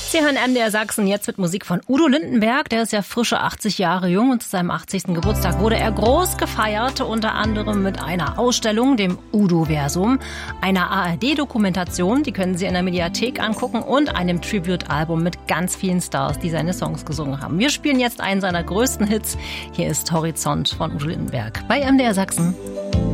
Sie hören MDR Sachsen jetzt mit Musik von Udo Lindenberg. Der ist ja frische 80 Jahre jung und zu seinem 80. Geburtstag wurde er groß gefeiert, unter anderem mit einer Ausstellung, dem Udo-Versum, einer ARD-Dokumentation, die können Sie in der Mediathek angucken, und einem Tribute-Album mit ganz vielen Stars, die seine Songs gesungen haben. Wir spielen jetzt einen seiner größten Hits. Hier ist Horizont von Udo Lindenberg bei MDR Sachsen.